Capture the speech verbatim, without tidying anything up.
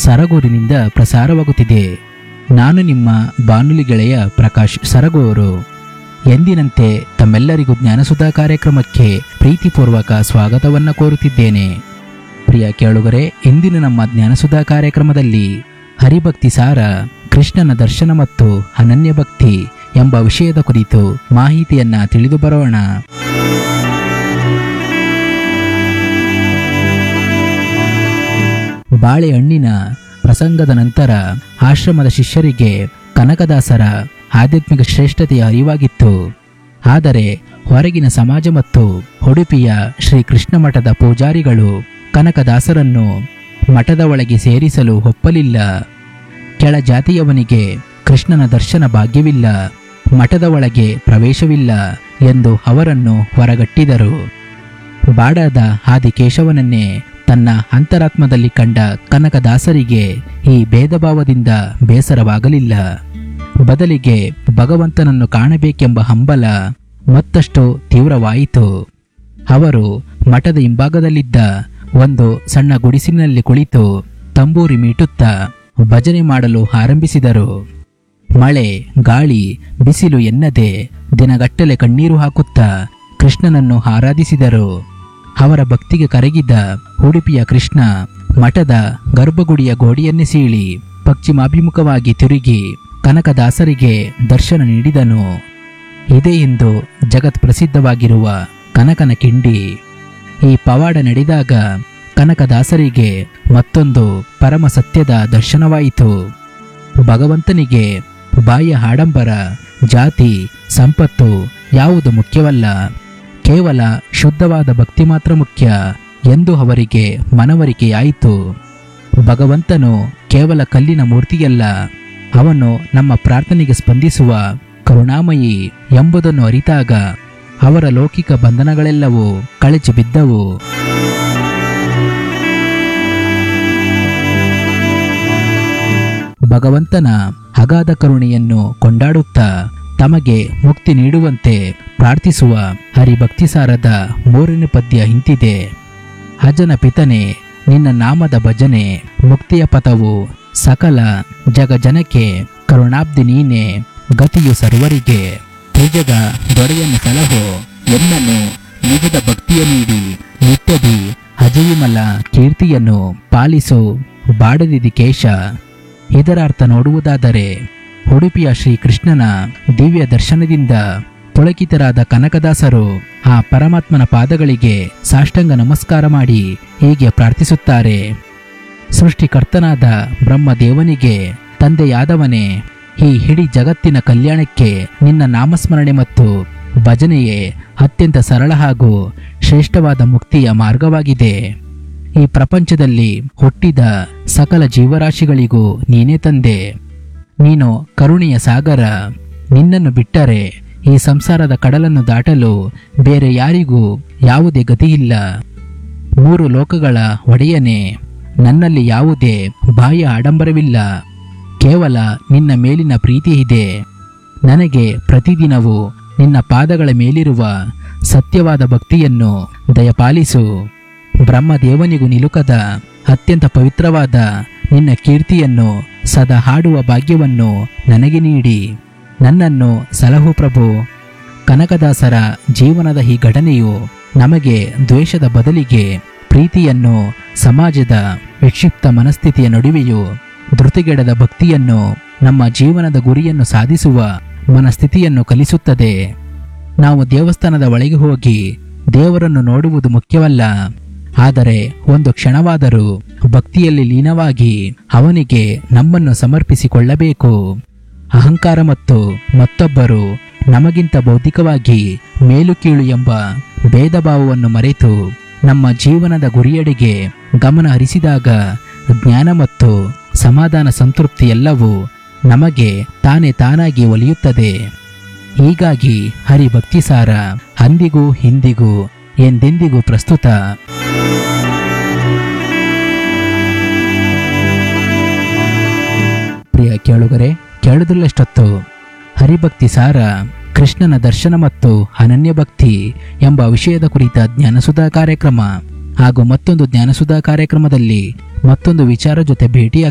ಸರಗೂರಿನಿಂದ ಪ್ರಸಾರವಾಗುತ್ತಿದೆ. ನಾನು ನಿಮ್ಮ ಬಾನುಲಿ ಗೆಳೆಯ ಪ್ರಕಾಶ್ ಸರಗೂರು. ಎಂದಿನಂತೆ ತಮ್ಮೆಲ್ಲರಿಗೂ ಜ್ಞಾನಸುಧಾ ಕಾರ್ಯಕ್ರಮಕ್ಕೆ ಪ್ರೀತಿಪೂರ್ವಕ ಸ್ವಾಗತವನ್ನ ಕೋರುತ್ತಿದ್ದೇನೆ. ಪ್ರಿಯ ಕೇಳುಗರೆ, ಇಂದಿನ ನಮ್ಮ ಜ್ಞಾನಸುಧಾ ಕಾರ್ಯಕ್ರಮದಲ್ಲಿ ಹರಿಭಕ್ತಿ ಸಾರ, ಕೃಷ್ಣನ ದರ್ಶನ ಮತ್ತು ಅನನ್ಯ ಭಕ್ತಿ ಎಂಬ ವಿಷಯದ ಕುರಿತು ಮಾಹಿತಿಯನ್ನ ತಿಳಿದು ಬರೋಣ. ಬಾಳೆಹಣ್ಣಿನ ಪ್ರಸಂಗದ ನಂತರ ಆಶ್ರಮದ ಶಿಷ್ಯರಿಗೆ ಕನಕದಾಸರ ಆಧ್ಯಾತ್ಮಿಕ ಶ್ರೇಷ್ಠತೆಯ ಅರಿವಾಗಿತ್ತು. ಆದರೆ ಹೊರಗಿನ ಸಮಾಜ ಮತ್ತು ಉಡುಪಿಯ ಶ್ರೀ ಕೃಷ್ಣ ಮಠದ ಪೂಜಾರಿಗಳು ಕನಕದಾಸರನ್ನು ಮಠದ ಒಳಗೆ ಸೇರಿಸಲು ಒಪ್ಪಲಿಲ್ಲ. ಕೆಳ ಜಾತಿಯವನಿಗೆ ಕೃಷ್ಣನ ದರ್ಶನ ಭಾಗ್ಯವಿಲ್ಲ, ಮಠದ ಒಳಗೆ ಪ್ರವೇಶವಿಲ್ಲ ಎಂದು ಅವರನ್ನು ಹೊರಗಟ್ಟಿದರು. ಬಾಡಾದ ಆದಿಕೇಶವನನ್ನೇ ತನ್ನ ಅಂತರಾತ್ಮದಲ್ಲಿ ಕಂಡ ಕನಕದಾಸರಿಗೆ ಈ ಭೇದ ಭಾವದಿಂದ ಬೇಸರವಾಗಲಿಲ್ಲ. ಬದಲಿಗೆ ಭಗವಂತನನ್ನು ಕಾಣಬೇಕೆಂಬ ಹಂಬಲ ಮತ್ತಷ್ಟು ತೀವ್ರವಾಯಿತು. ಅವರು ಮಠದ ಹಿಂಭಾಗದಲ್ಲಿದ್ದ ಒಂದು ಸಣ್ಣ ಗುಡಿಸಿನಲ್ಲಿ ಕುಳಿತು ತಂಬೂರಿ ಮೀಟುತ್ತಾ ಭಜನೆ ಮಾಡಲು ಆರಂಭಿಸಿದರು. ಮಳೆ, ಗಾಳಿ, ಬಿಸಿಲು ಎನ್ನದೆ ದಿನಗಟ್ಟಲೆ ಕಣ್ಣೀರು ಹಾಕುತ್ತಾ ಕೃಷ್ಣನನ್ನು ಆರಾಧಿಸಿದರು. ಅವರ ಭಕ್ತಿಗೆ ಕರಗಿದ ಉಡುಪಿಯ ಕೃಷ್ಣ ಮಠದ ಗರ್ಭಗುಡಿಯ ಗೋಡೆಯನ್ನೇ ಸೀಳಿ ಪಶ್ಚಿಮಾಭಿಮುಖವಾಗಿ ತಿರುಗಿ ಕನಕದಾಸರಿಗೆ ದರ್ಶನ ನೀಡಿದನು. ಇದೇ ಇಂದು ಜಗತ್ ಪ್ರಸಿದ್ಧವಾಗಿರುವ ಕನಕನ ಕಿಂಡಿ. ಈ ಪವಾಡ ನಡೆದಾಗ ಕನಕದಾಸರಿಗೆ ಮತ್ತೊಂದು ಪರಮ ಸತ್ಯದ ದರ್ಶನವಾಯಿತು. ಭಗವಂತನಿಗೆ ಬಾಹ್ಯ ಆಡಂಬರ, ಜಾತಿ, ಸಂಪತ್ತು ಯಾವುದು ಮುಖ್ಯವಲ್ಲ, ಕೇವಲ ಶುದ್ಧವಾದ ಭಕ್ತಿ ಮಾತ್ರ ಮುಖ್ಯ ಎಂದು ಅವರಿಗೆ ಮನವರಿಕೆಯಾಯಿತು. ಭಗವಂತನು ಕೇವಲ ಕಲ್ಲಿನ ಮೂರ್ತಿಯಲ್ಲ, ಅವನು ನಮ್ಮ ಪ್ರಾರ್ಥನೆಗೆ ಸ್ಪಂದಿಸುವ ಕರುಣಾಮಯಿ ಎಂಬುದನ್ನು ಅರಿತಾಗ ಅವರ ಲೌಕಿಕ ಬಂಧನಗಳೆಲ್ಲವೂ ಕಳಚಿ ಬಿದ್ದವು. ಭಗವಂತನ ಅಗಾಧ ಕರುಣೆಯನ್ನು ಕೊಂಡಾಡುತ್ತಾ ತಮಗೆ ಮುಕ್ತಿ ನೀಡುವಂತೆ ಪ್ರಾರ್ಥಿಸುವ ಹರಿಭಕ್ತಿಸಾರದ ಮೂರನೇ ಪದ್ಯ ಇಂತಿದೆ. ಅಜನ ಪಿತನೆ ನಿನ್ನ ನಾಮದ ಭಜನೆ, ಮುಕ್ತಿಯ ಪಥವು ಸಕಲ ಜಗಜನಕ್ಕೆ, ಕರುಣಾಬ್ಧಿ ನೀನೆ ಗತಿಯು ಸರ್ವರಿಗೆ, ತ್ರಿಜಗ ದೊರೆಯನ್ನು ಸಲಹೋ ಎನ್ನನ್ನು ನಿಜದ ಭಕ್ತಿಯ ನೀಡಿ, ನಿತ್ಯದಿ ಅಜಯಿಮಲ ಕೀರ್ತಿಯನ್ನು ಪಾಲಿಸು ಬಾಡದಿದಿ ಕೇಶ. ಇದರ ಅರ್ಥ ನೋಡುವುದಾದರೆ, ಉಡುಪಿಯ ಶ್ರೀಕೃಷ್ಣನ ದಿವ್ಯ ದರ್ಶನದಿಂದ ಪುಳಕಿತರಾದ ಕನಕದಾಸರು ಆ ಪರಮಾತ್ಮನ ಪಾದಗಳಿಗೆ ಸಾಷ್ಟಾಂಗ ನಮಸ್ಕಾರ ಮಾಡಿ ಹೀಗೆ ಪ್ರಾರ್ಥಿಸುತ್ತಾರೆ. ಸೃಷ್ಟಿಕರ್ತನಾದ ಬ್ರಹ್ಮದೇವನಿಗೆ ತಂದೆಯಾದವನೇ, ಈ ಇಡೀ ಜಗತ್ತಿನ ಕಲ್ಯಾಣಕ್ಕೆ ನಿನ್ನ ನಾಮಸ್ಮರಣೆ ಮತ್ತು ಭಜನೆಯೇ ಅತ್ಯಂತ ಸರಳ ಹಾಗೂ ಶ್ರೇಷ್ಠವಾದ ಮುಕ್ತಿಯ ಮಾರ್ಗವಾಗಿದೆ. ಈ ಪ್ರಪಂಚದಲ್ಲಿ ಹುಟ್ಟಿದ ಸಕಲ ಜೀವರಾಶಿಗಳಿಗೂ ನೀನೇ ತಂದೆ. ನೀನು ಕರುಣೆಯ ಸಾಗರ. ನಿನ್ನನ್ನು ಬಿಟ್ಟರೆ ಈ ಸಂಸಾರದ ಕಡಲನ್ನು ದಾಟಲು ಬೇರೆ ಯಾರಿಗೂ ಯಾವುದೇ ಗತಿಯಿಲ್ಲ. ಮೂರು ಲೋಕಗಳ ಒಡೆಯನೇ, ನನ್ನಲ್ಲಿ ಯಾವುದೇ ಬಾಹ್ಯ ಆಡಂಬರವಿಲ್ಲ, ಕೇವಲ ನಿನ್ನ ಮೇಲಿನ ಪ್ರೀತಿ ಇದೆ. ನನಗೆ ಪ್ರತಿದಿನವೂ ನಿನ್ನ ಪಾದಗಳ ಮೇಲಿರುವ ಸತ್ಯವಾದ ಭಕ್ತಿಯನ್ನು ದಯಪಾಲಿಸು. ಬ್ರಹ್ಮದೇವನಿಗೂ ನಿಲುಕದ ಅತ್ಯಂತ ಪವಿತ್ರವಾದ ನಿನ್ನ ಕೀರ್ತಿಯನ್ನು ಸದಾ ಹಾಡುವ ಭಾಗ್ಯವನ್ನು ನನಗೆ ನೀಡಿ ನನ್ನನ್ನು ಸಲಹು ಪ್ರಭು. ಕನಕದಾಸರ ಜೀವನದ ಈ ಘಟನೆಯು ನಮಗೆ ದ್ವೇಷದ ಬದಲಿಗೆ ಪ್ರೀತಿಯನ್ನು, ಸಮಾಜದ ವಿಕ್ಷಿಪ್ತ ಮನಸ್ಥಿತಿಯ ನಡುವೆಯೂ ಧೃತಿಗೆಡದ ಭಕ್ತಿಯನ್ನು, ನಮ್ಮ ಜೀವನದ ಗುರಿಯನ್ನು ಸಾಧಿಸುವ ಮನಸ್ಥಿತಿಯನ್ನು ಕಲಿಸುತ್ತದೆ. ನಾವು ದೇವಸ್ಥಾನದ ಒಳಗೆ ಹೋಗಿ ದೇವರನ್ನು ನೋಡುವುದು ಮುಖ್ಯವಲ್ಲ, ಆದರೆ ಒಂದು ಕ್ಷಣವಾದರೂ ಭಕ್ತಿಯಲ್ಲಿ ಲೀನವಾಗಿ ಅವನಿಗೆ ನಮ್ಮನ್ನು ಸಮರ್ಪಿಸಿಕೊಳ್ಳಬೇಕು. ಅಹಂಕಾರ ಮತ್ತು ಮತ್ತೊಬ್ಬರು ನಮಗಿಂತ ಬೌದ್ಧಿಕವಾಗಿ ಮೇಲು ಕೀಳು ಎಂಬ ಭೇದ ಭಾವವನ್ನು ಮರೆತು ನಮ್ಮ ಜೀವನದ ಗುರಿಯೆಡೆಗೆ ಗಮನ ಹರಿಸಿದಾಗ ಜ್ಞಾನ ಮತ್ತು ಸಮಾಧಾನ, ಸಂತೃಪ್ತಿ ಎಲ್ಲವೂ ನಮಗೆ ತಾನೇ ತಾನಾಗಿ ಒಲಿಯುತ್ತದೆ. ಹೀಗಾಗಿ ಹರಿಭಕ್ತಿಸಾರ ಅಂದಿಗೂ ಹಿಂದಿಗೂ ಎಂದೆಂದಿಗೂ ಪ್ರಸ್ತುತ. ಪ್ರಿಯ ಕೇಳುಗರೆ, ಕೇಳುವುದಿಲ್ಲಷ್ಟೊತ್ತು ಹರಿಭಕ್ತಿ ಸಾರ, ಕೃಷ್ಣನ ದರ್ಶನ ಮತ್ತು ಅನನ್ಯ ಭಕ್ತಿ ಎಂಬ ವಿಷಯದ ಕುರಿತ ಜ್ಞಾನಸುಧಾ ಕಾರ್ಯಕ್ರಮ ಹಾಗೂ ಮತ್ತೊಂದು ಜ್ಞಾನಸುಧಾ ಕಾರ್ಯಕ್ರಮದಲ್ಲಿ ಮತ್ತೊಂದು ವಿಚಾರ ಜೊತೆ ಭೇಟಿಯಾಗ್ತೀನಿ.